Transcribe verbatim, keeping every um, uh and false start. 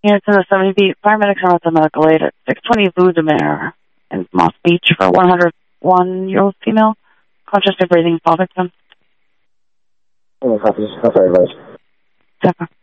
Units in the seventy beat. Paramedics are at the medical aid at six twenty Boudemere in Moss Beach for one hundred one year old female. Conscious and breathing, fall victim. Oh, copy. How far advice? Seven.